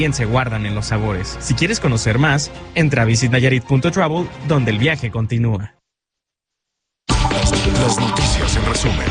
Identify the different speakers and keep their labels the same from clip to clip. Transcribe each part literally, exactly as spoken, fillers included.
Speaker 1: se guardan en los sabores. Si quieres conocer más, entra a visit nayarit punto travel, donde el viaje continúa.
Speaker 2: Las noticias en resumen.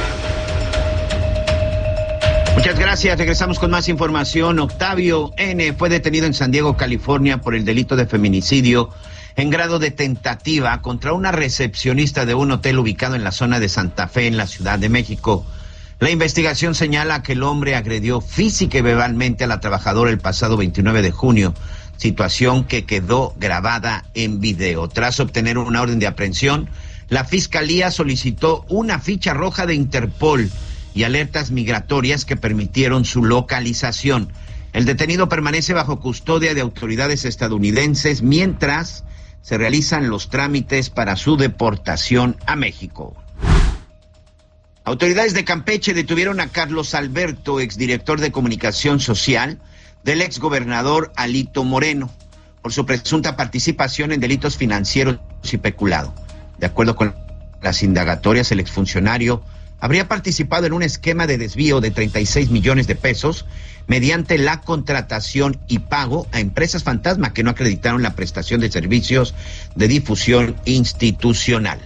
Speaker 3: Muchas gracias. Regresamos con más información. Octavio N. fue detenido en San Diego, California, por el delito de feminicidio en grado de tentativa contra una recepcionista de un hotel ubicado en la zona de Santa Fe, en la Ciudad de México. La investigación señala que el hombre agredió física y verbalmente a la trabajadora el pasado veintinueve de junio, situación que quedó grabada en video. Tras obtener una orden de aprehensión, la Fiscalía solicitó una ficha roja de Interpol y alertas migratorias que permitieron su localización. El detenido permanece bajo custodia de autoridades estadounidenses mientras se realizan los trámites para su deportación a México. Autoridades de Campeche detuvieron a Carlos Alberto, exdirector de Comunicación Social del exgobernador Alito Moreno, por su presunta participación en delitos financieros y peculado. De acuerdo con las indagatorias, el exfuncionario habría participado en un esquema de desvío de treinta y seis millones de pesos mediante la contratación y pago a empresas fantasma que no acreditaron la prestación de servicios de difusión institucional.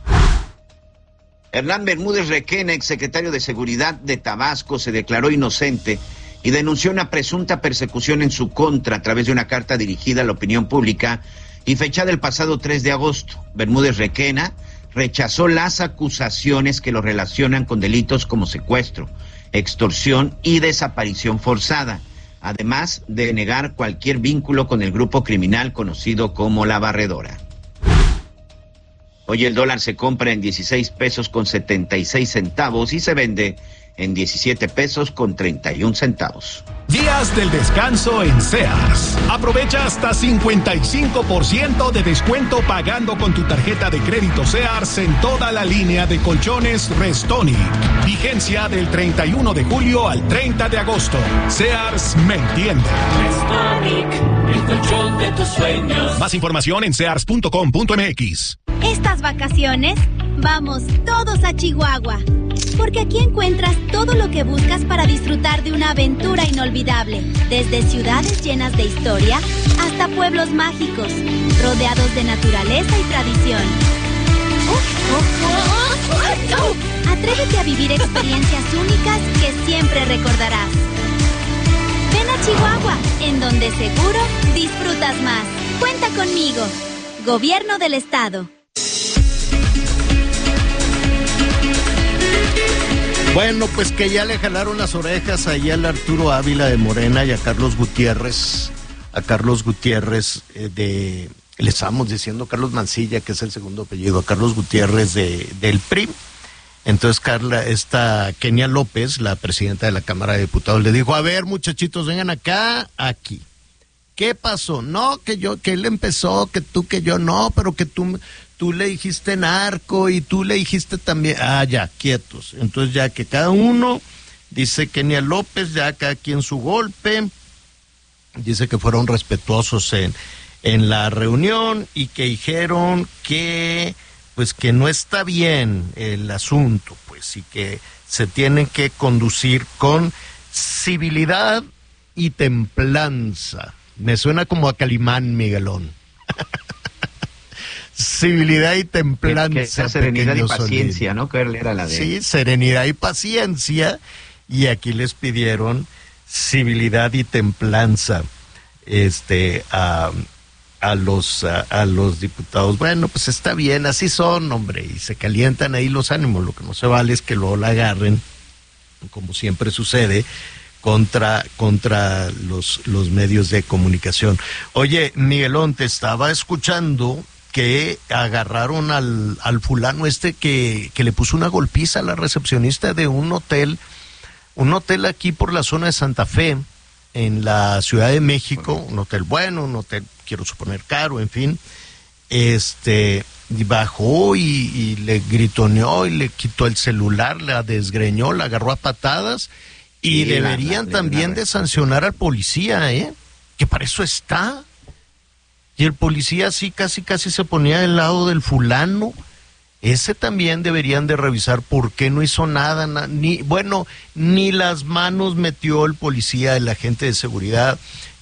Speaker 3: Hernán Bermúdez Requena, exsecretario de Seguridad de Tabasco, se declaró inocente y denunció una presunta persecución en su contra a través de una carta dirigida a la opinión pública y fechada el pasado tres de agosto. Bermúdez Requena rechazó las acusaciones que lo relacionan con delitos como secuestro, extorsión y desaparición forzada, además de negar cualquier vínculo con el grupo criminal conocido como La Barredora. Hoy el dólar se compra en dieciséis pesos con setenta y seis centavos y se vende en diecisiete pesos con treinta y un centavos.
Speaker 2: Días del descanso en Sears. Aprovecha hasta cincuenta y cinco por ciento de descuento pagando con tu tarjeta de crédito Sears en toda la línea de colchones Restonic. Vigencia del treinta y uno de julio al treinta de agosto. Sears me entiende.
Speaker 4: Restonic, el colchón de tus sueños.
Speaker 2: Más información en sears punto com punto m x.
Speaker 5: Estas vacaciones, vamos todos a Chihuahua, porque aquí encuentras todo lo que buscas para disfrutar de una aventura inolvidable, desde ciudades llenas de historia hasta pueblos mágicos, rodeados de naturaleza y tradición. Atrévete a vivir experiencias únicas que siempre recordarás. Ven a Chihuahua, en donde seguro disfrutas más. Cuenta conmigo. Gobierno del Estado.
Speaker 6: Bueno, pues que ya le jalaron las orejas ahí al Arturo Ávila de Morena y a Carlos Gutiérrez, a Carlos Gutiérrez eh, de, le estábamos diciendo Carlos Mancilla, que es el segundo apellido, a Carlos Gutiérrez de, del P R I. Entonces Carla, esta Kenia López, la presidenta de la Cámara de Diputados, le dijo, a ver muchachitos, vengan acá, aquí. ¿Qué pasó? No, que yo, que él empezó, que tú, que yo, no, pero que tú, tú le dijiste narco y tú le dijiste también, ah, ya, quietos. Entonces ya que cada uno, dice Kenia López, ya cada quien su golpe, dice que fueron respetuosos en, en la reunión y que dijeron que, pues que no está bien el asunto, pues, y que se tienen que conducir con civilidad y templanza. Me suena como a Calimán, Miguelón. Civilidad y templanza.
Speaker 3: Que, que serenidad y paciencia, Solís, ¿no? Que era la de...
Speaker 6: Sí, serenidad y paciencia. Y aquí les pidieron civilidad y templanza este, a, a, los, a, a los diputados. Bueno, pues está bien, así son, hombre. Y se calientan ahí los ánimos. Lo que no se vale es que luego la agarren, como siempre sucede, contra contra los los medios de comunicación. Oye, Miguelón, te estaba escuchando que agarraron al, al fulano este que, que le puso una golpiza a la recepcionista de un hotel, un hotel aquí por la zona de Santa Fe, en la Ciudad de México, un hotel bueno, un hotel, quiero suponer, caro, en fin, este, bajó y, y le gritoneó y le quitó el celular, la desgreñó, la agarró a patadas. Y sí, deberían la, la, también la de sancionar al policía, ¿eh? Que para eso está. Y el policía sí casi casi se ponía del lado del fulano. Ese también deberían de revisar por qué no hizo nada, na, ni bueno, ni las manos metió el policía, el agente de seguridad